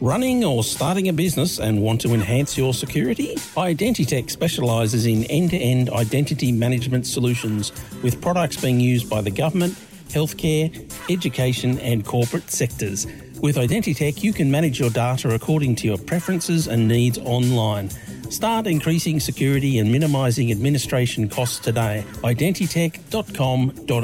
Running or starting a business and want to enhance your security? Identitech specialises in end-to-end identity management solutions with products being used by the government, healthcare, education and corporate sectors. With Identitech, you can manage your data according to your preferences and needs online. Start increasing security and minimising administration costs today. Identitech.com.au